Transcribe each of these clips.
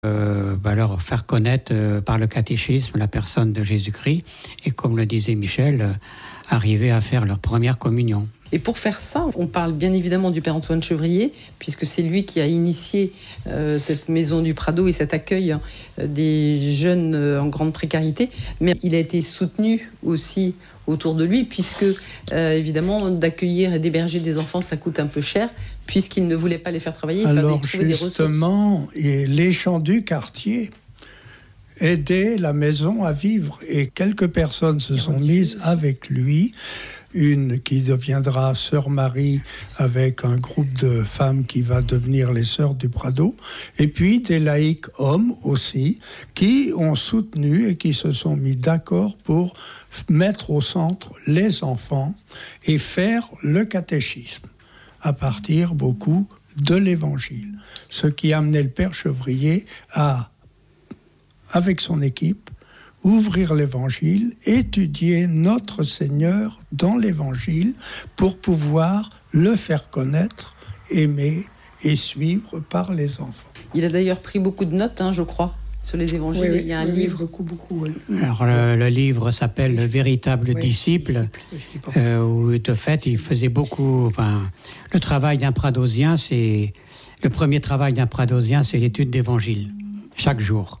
leur faire connaître par le catéchisme la personne de Jésus-Christ et, comme le disait Michel, arriver à faire leur première communion. Et pour faire ça, on parle bien évidemment du Père Antoine Chevrier, puisque c'est lui qui a initié cette maison du Prado et cet accueil des jeunes en grande précarité. Mais il a été soutenu aussi autour de lui, puisque évidemment, d'accueillir et d'héberger des enfants, ça coûte un peu cher, puisqu'il ne voulait pas les faire travailler, il fallait trouver des ressources. Alors justement, les gens du quartier aidaient la maison à vivre, et quelques personnes se sont mises avec lui. Une qui deviendra Sœur Marie avec un groupe de femmes qui va devenir les Sœurs du Prado, et puis des laïcs hommes aussi qui ont soutenu et qui se sont mis d'accord pour mettre au centre les enfants et faire le catéchisme à partir beaucoup de l'Évangile. Ce qui a amené le Père Chevrier à, avec son équipe, ouvrir l'Évangile, étudier notre Seigneur dans l'Évangile pour pouvoir le faire connaître, aimer et suivre par les enfants. Il a d'ailleurs pris beaucoup de notes, je crois, sur les Évangiles. Oui, il y a un livre. Beaucoup. Alors le livre s'appelle Le véritable disciple, où de fait il faisait beaucoup. Le travail d'un pradosien, le premier travail d'un pradosien, c'est l'étude d'Évangile, chaque jour.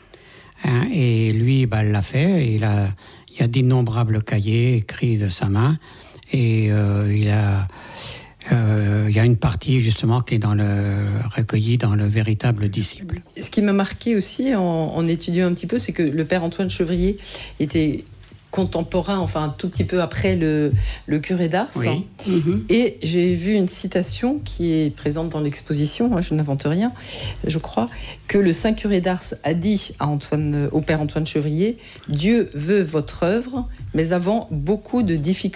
Et lui, il l'a fait. Il y a d'innombrables cahiers écrits de sa main. Et il y a une partie, justement, qui est recueillie dans le véritable disciple. Ce qui m'a marqué aussi, en étudiant un petit peu, c'est que le Père Antoine Chevrier était contemporain, enfin un tout petit peu après le curé d'Ars. Oui. Et j'ai vu une citation qui est présente dans l'exposition, je n'invente rien, je crois, que le Saint curé d'Ars a dit au Père Antoine Chevrier: « Dieu veut votre œuvre, mais avant beaucoup de difficultés ».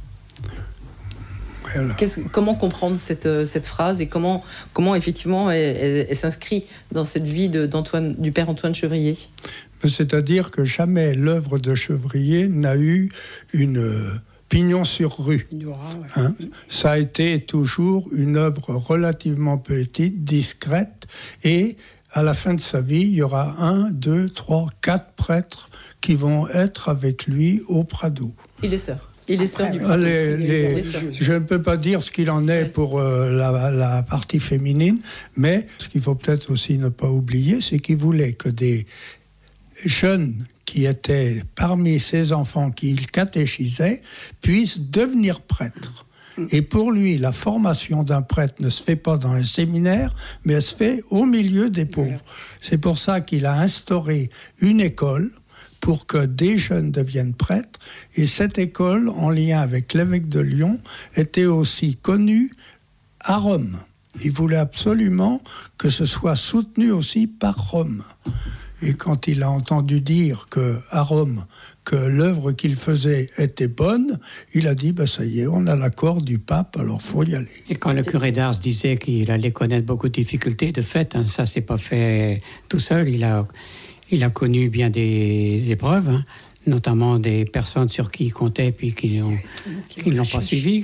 Voilà. Comment comprendre cette phrase et comment effectivement elle s'inscrit dans cette vie du Père Antoine Chevrier? C'est-à-dire que jamais l'œuvre de Chevrier n'a eu une pignon sur rue. Ça a été toujours une œuvre relativement petite, discrète, et à la fin de sa vie, il y aura 1, 2, 3, 4 prêtres qui vont être avec lui au Prado. Et les sœurs. Et les sœurs du Prado. Je ne peux pas dire ce qu'il en est pour la partie féminine, mais ce qu'il faut peut-être aussi ne pas oublier, c'est qu'il voulait que des jeunes qui étaient parmi ces enfants qu'il catéchisait puissent devenir prêtres. Et pour lui, la formation d'un prêtre ne se fait pas dans un séminaire, mais elle se fait au milieu des pauvres. C'est pour ça qu'il a instauré une école pour que des jeunes deviennent prêtres. Et cette école, en lien avec l'évêque de Lyon, était aussi connue à Rome. Il voulait absolument que ce soit soutenu aussi par Rome. Et quand il a entendu dire qu'à Rome, que l'œuvre qu'il faisait était bonne, il a dit, ça y est, on a l'accord du pape, alors il faut y aller. Et quand le curé d'Ars disait qu'il allait connaître beaucoup de difficultés, de fait, ça s'est pas fait tout seul. Il a connu bien des épreuves, notamment des personnes sur qui il comptait puis qui ne l'ont pas suivi.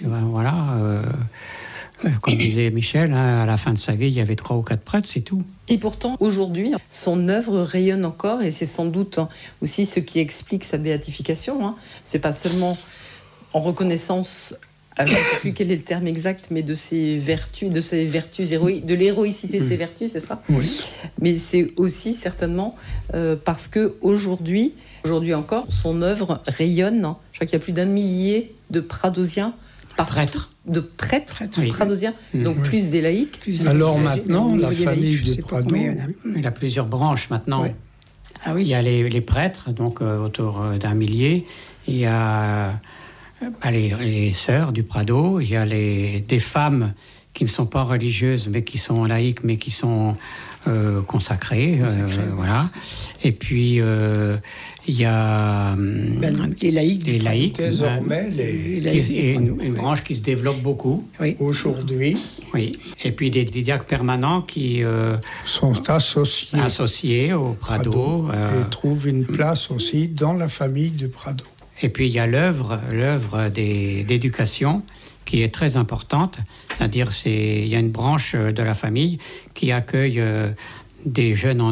Comme disait Michel, à la fin de sa vie, il y avait 3 ou 4 prêtres, c'est tout. Et pourtant, aujourd'hui, son œuvre rayonne encore, et c'est sans doute aussi ce qui explique sa béatification. C'est pas seulement en reconnaissance, alors je ne sais plus quel est le terme exact, mais de ses vertus, de l'héroïcité de ses vertus, c'est ça ? Oui. Mais c'est aussi certainement parce que aujourd'hui encore, son œuvre rayonne. Je crois qu'il y a plus d'1 millier de pradosiens. De prêtres pradosiens, donc plus des laïcs. Alors maintenant, la famille du Prado... Il a plusieurs branches maintenant. Ouais. Ah oui. Il y a les prêtres, donc autour d'1 millier. Il y a les sœurs du Prado. Il y a des femmes qui ne sont pas religieuses, mais qui sont laïques, mais qui sont consacrées. Voilà. Et puis... il y a les laïcs. Désormais, une branche qui se développe beaucoup. Oui. Aujourd'hui. Oui. Et puis des diacres permanents qui sont associés au Prado. Et trouvent une place aussi dans la famille du Prado. Et puis il y a l'œuvre d'éducation qui est très importante. C'est-à-dire il y a une branche de la famille qui accueille des jeunes